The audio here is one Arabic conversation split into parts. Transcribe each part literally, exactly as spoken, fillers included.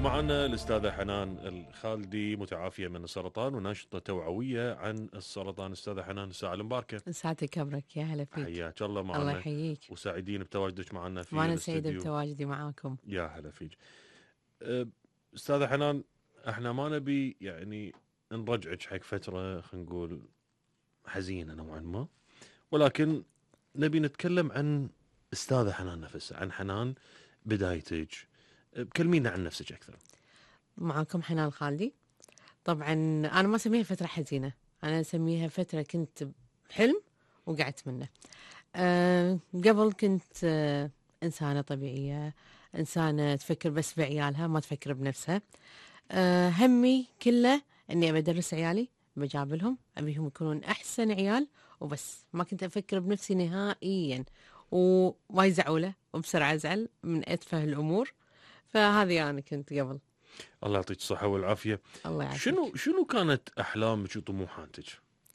ومعنا الأستاذة حنان الخالدي متعافية من السرطان وناشطة توعوية عن السرطان. أستاذة حنان الساعة المباركة، ساعتك أبرك، يا هلا فيك. حياك الله الله معنا يحييك. وسعيدين بتواجدك معنا في وأنا سعيدة الاستديو. بتواجدي معاكم. يا هلا فيك. أه، أستاذة حنان، احنا ما نبي يعني نرجعك حق فترة خلينا نقول حزينة نوعا ما، ولكن نبي نتكلم عن أستاذة حنان نفسها، عن حنان بدايتك. أه، كلمينا عن نفسك أكثر. معاكم حنان خالدي. طبعا أنا ما أسميها فترة حزينة، أنا أسميها فترة كنت بحلم وقعدت منه. أه قبل كنت أه إنسانة طبيعية، إنسانة تفكر بس بعيالها ما تفكر بنفسها. أه همي كله إني أبي أدرس عيالي، بجابلهم أبيهم يكونون أحسن عيال وبس، ما كنت أفكر بنفسي نهائيا، وما يزعوله وبسرعة أزعل من أتفه الأمور. فهذه أنا كنت قبل. الله يعطيك الصحة والعافية. الله شنو يعافيك. شنو كانت أحلامك وطموحاتك؟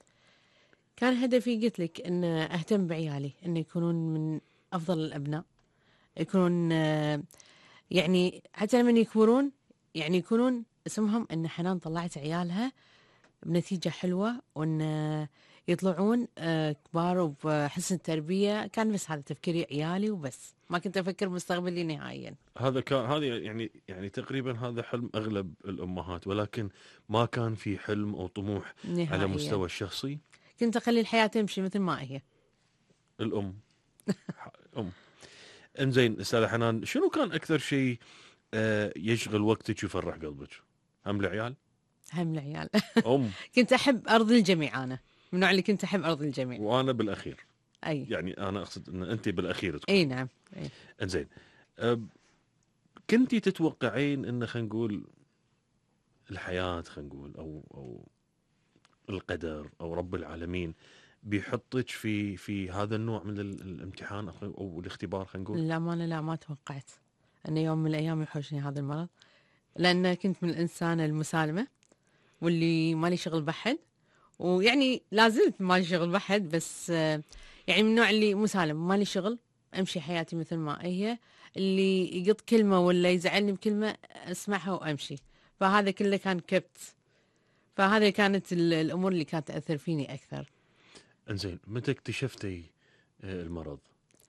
كان هدفي قلت لك أن أهتم بعيالي، أن يكونون من أفضل الأبناء، يكونون آه، يعني حتى لما يكبرون يعني يكونون اسمهم أن حنان طلعت عيالها بنتيجة حلوة، وأن يطلعون آه، كبار وبحسن التربية. كان بس هذا تفكيري عيالي وبس، ما كنت أفكر مستقبلي نهائيا. هذا كان هذا يعني يعني تقريبا هذا حلم أغلب الأمهات، ولكن ما كان في حلم أو طموح على نهائيا مستوى الشخصي. كنت أخلي الحياة تمشي مثل ما هي. الأم ح- أم انزين. أستاذة حنان، شنو كان أكثر شيء آه، يشغل وقتك ويفرح قلبك؟ هم العيال؟ هم العيال. أم كنت أحب أرضي الجميع، أنا من النوع اللي كنت أحب أرضي الجميع. وأنا بالأخير، أي يعني أنا أقصد أن أنت بالأخير أي تكونين. نعم. أي. انزين. آه، كنتي تتوقعين أن خلينا نقول الحياة، خلينا نقول أو أو القدر او رب العالمين بيحطك في في هذا النوع من ال- الامتحان او أو الاختبار، خلينا نقول؟ للأمانة لا، ما توقعت أن يوم من الأيام يحوشني هذا المرض، لأن كنت من الإنسانة المسالمة واللي مالي شغل بحد، ويعني لازلت مالي شغل بحد، بس آه، يعني من النوع اللي مسالم مالي شغل، أمشي حياتي مثل ما هي. اللي يقط كلمة ولا يزعلني بكلمة أسمعها وأمشي. فهذا كله كان كبت. فهذه كانت ال- الأمور اللي كانت تأثر فيني أكثر. انزين، متى اكتشفتي آه، المرض؟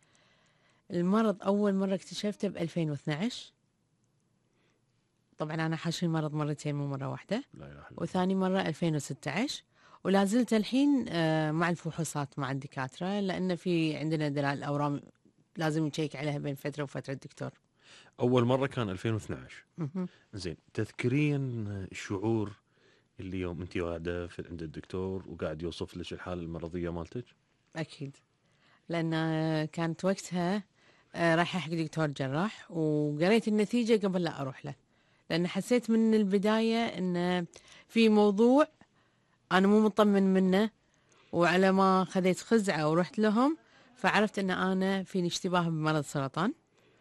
المرض أول مرة اكتشفته ب ألفين واثنعش. طبعا أنا حاشي المرض مرتين مو مرة واحدة. لا اله الا الله. وثاني مرة ألفين وستعش. ولا زلت الحين آه، مع الفحوصات مع الدكاترة، لأن في عندنا دلال الأورام لازم نشيك عليها بين فترة وفترة الدكتور. اول مره كان ألفين واثنعش. مهم. زين، تذكرين الشعور اللي يوم انت قاعده في عند الدكتور وقاعد يوصف لك الحاله المرضيه مالتك؟ أكيد، لأن آه، كانت وقتها آه، رايحة حق دكتور جراح، وقريت النتيجة قبل لا أروح له، لأن حسيت من البداية أن في موضوع أنا مو مطمن منه. وعلى ما خذيت خزعة ورحت لهم، فعرفت أن أنا فيني اشتباه بمرض سرطان.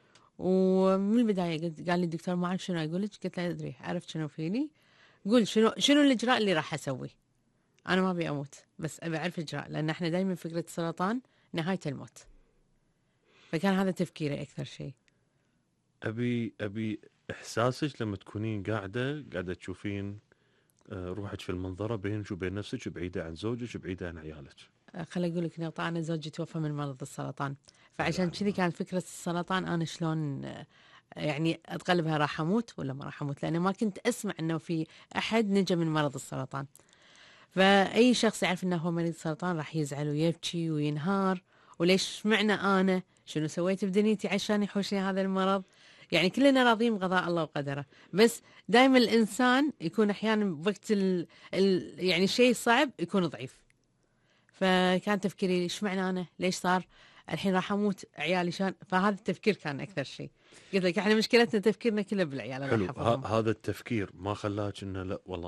ومن البداية قلت، قال لي الدكتور ما أعرف شنو أقول لك. قلت له أدري، عرفت شنو فيني. قول شنو شنو الإجراء اللي راح أسويه. أنا ما أبي أموت، بس أبي أعرف إجراء، لأن إحنا دائما فكرة السرطان نهاية الموت. فكان هذا تفكيري أكثر شيء. ابي ابي احساسك لما تكونين قاعده قاعده تشوفين آه، روحك في المنظره بينك وبين نفسك، بعيده عن زوجك، بعيده عن عيالك. خل أقول لك نقطة، أنا زوجي توفى من مرض السرطان، لا اله فعشان الا كذي الله. كان فكرة السرطان أنا شلون آه، يعني أتقلبها، راح أموت ولا ما راح أموت، لأن ما كنت أسمع أنه في أحد نجا من مرض السرطان. فأي شخص يعرف أنه هو مريض سرطان راح يزعل ويبكي وينهار، وليش معنى أنا شنو سويت بدنيتي عشان يحوشني هذا المرض. يعني كلنا راضيين بقضاء الله وقدره، بس دائما الإنسان يكون أحيانا بوقت ال... ال... يعني شيء صعب يكون ضعيف. فكان تفكيري ايش معنى انا ليش صار الحين راح اموت عيالي شان. فهذا التفكير كان اكثر شيء. قلت لك احنا مشكلتنا تفكيرنا كله بالعيال الله حلو، ه- يحفظهم. هذا التفكير ما خلاك انه لا والله